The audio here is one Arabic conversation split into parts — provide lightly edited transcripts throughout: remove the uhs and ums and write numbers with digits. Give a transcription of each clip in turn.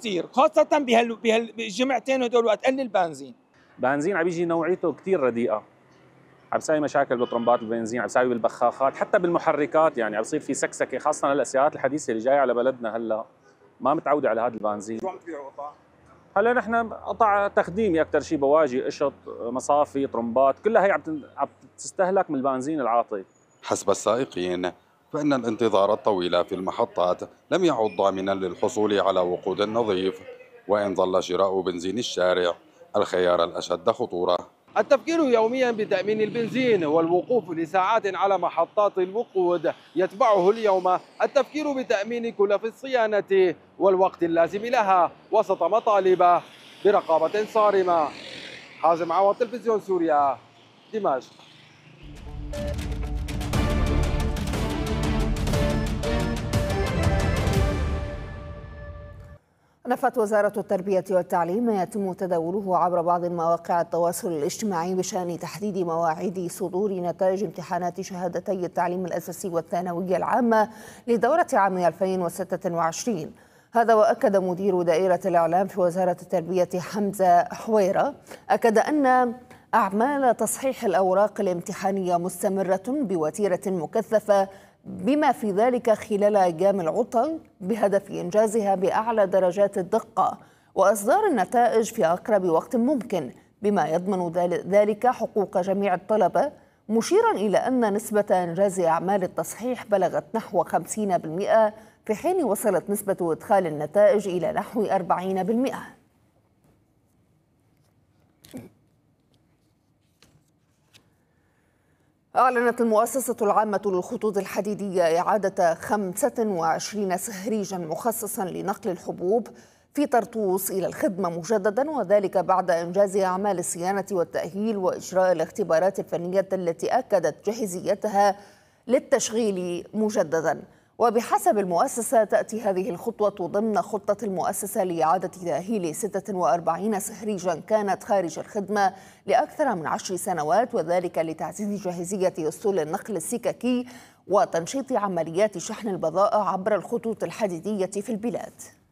كثير، خاصة بهالجمعتين هدول وقت قل البنزين. بنزين عم يجي نوعيته كثير رديئة، عم بيساوي مشاكل بطرمبات البنزين، عم بيساوي بالبخاخات، حتى بالمحركات، يعني عم بيصير في سكسكة، خاصة السيارات الحديثة اللي جاية على بلدنا هلا ما متعودة على هذا البنزين. شو عم تبيعوا قطع؟ هلا نحن قطع تخديمي اكثر شيء، بواجي، قشط، مصافي، طرمبات، كلها هي عم تستهلك من البنزين العاطل. حسب السائقين فإن الانتظار الطويل في المحطات لم يعد ضامنا للحصول على وقود نظيف، وإن ظل شراء بنزين الشارع الخيار الأشد خطورة. التفكير يوميا بتأمين البنزين والوقوف لساعات على محطات الوقود، يتبعه اليوم التفكير بتأمين كلف الصيانة والوقت اللازم لها وسط مطالب برقابة صارمة. حازم عوض، تلفزيون سوريا، دمشق. نفت وزارة التربية والتعليم ما يتم تداوله عبر بعض مواقع التواصل الاجتماعي بشأن تحديد مواعيد صدور نتائج امتحانات شهادتي التعليم الأساسي والثانوي العامة لدورة عام 2026. هذا وأكد مدير دائرة الإعلام في وزارة التربية حمزة حويرة أن أعمال تصحيح الأوراق الامتحانية مستمرة بوتيرة مكثفة، بما في ذلك خلال أيام العطل، بهدف إنجازها بأعلى درجات الدقة وإصدار النتائج في أقرب وقت ممكن، بما يضمن ذلك حقوق جميع الطلبة، مشيرا إلى أن نسبة إنجاز أعمال التصحيح بلغت نحو 50%، في حين وصلت نسبة إدخال النتائج إلى نحو 40%. أعلنت المؤسسة العامة للخطوط الحديدية إعادة 25 سهريجا مخصصا لنقل الحبوب في طرطوس إلى الخدمة مجددا، وذلك بعد إنجاز أعمال الصيانة والتأهيل وإجراء الاختبارات الفنية التي أكدت جاهزيتها للتشغيل مجددا. وبحسب المؤسسة تأتي هذه الخطوة ضمن خطة المؤسسة لإعادة تأهيل 46 سهريجا كانت خارج الخدمة لأكثر من 10 سنوات، وذلك لتعزيز جاهزية أسطول النقل السككي وتنشيط عمليات شحن البضائع عبر الخطوط الحديدية في البلاد.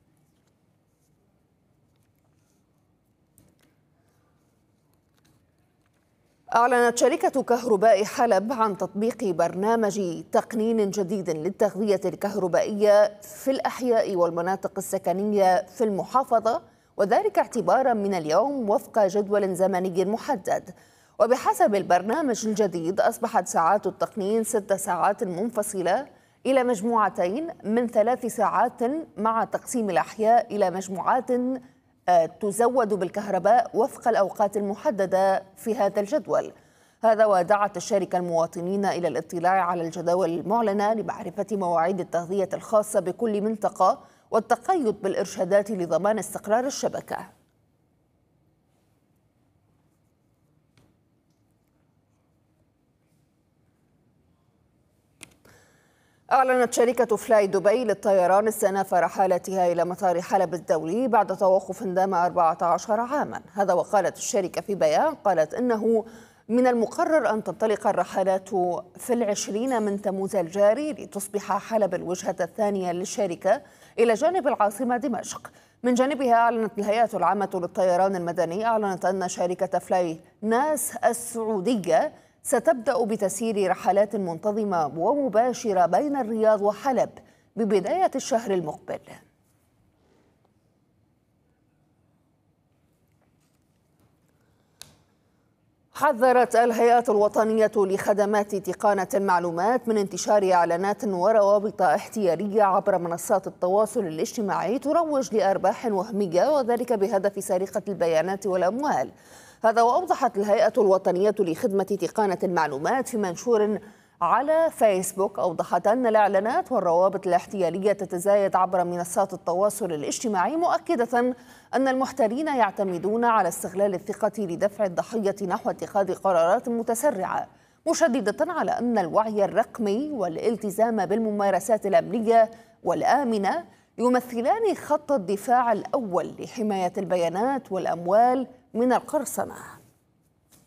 أعلنت شركة كهرباء حلب عن تطبيق برنامج تقنين جديد للتغذية الكهربائية في الأحياء والمناطق السكنية في المحافظة، وذلك اعتبارا من اليوم وفق جدول زمني محدد. وبحسب البرنامج الجديد أصبحت ساعات التقنين 6 ساعات منفصلة إلى مجموعتين من 3 ساعات، مع تقسيم الأحياء إلى مجموعات تزود بالكهرباء وفق الأوقات المحددة في هذا الجدول. هذا ودعت الشركة المواطنين إلى الاطلاع على الجداول المعلنة لمعرفة مواعيد التغذية الخاصة بكل منطقة والتقيد بالإرشادات لضمان استقرار الشبكة. أعلنت شركة فلاي دبي للطيران استئناف رحلاتها إلى مطار حلب الدولي بعد توقف دام 14 عاما. هذا وقالت الشركة في بيان، قالت إنه من المقرر أن تنطلق الرحلات في 20 من تموز الجاري لتصبح حلب الوجهة الثانية للشركة إلى جانب العاصمة دمشق. من جانبها أعلنت الهيئة العامة للطيران المدني أن شركة فلاي ناس السعودية ستبدأ بتسيير رحلات منتظمة ومباشرة بين الرياض وحلب ببداية الشهر المقبل. حذرت الهيئة الوطنية لخدمات تقنية المعلومات من انتشار إعلانات وروابط احتيالية عبر منصات التواصل الاجتماعي تروج لأرباح وهمية، وذلك بهدف سرقة البيانات والأموال. هذا وأوضحت الهيئة الوطنية لخدمة تقنية المعلومات في منشور على فيسبوك، أوضحت أن الإعلانات والروابط الاحتيالية تتزايد عبر منصات التواصل الاجتماعي، مؤكدة أن المحتالين يعتمدون على استغلال الثقة لدفع الضحية نحو اتخاذ قرارات متسرعة، مشددة على أن الوعي الرقمي والالتزام بالممارسات الأمنية والآمنة يمثلان خط الدفاع الأول لحماية البيانات والأموال من القرصنة.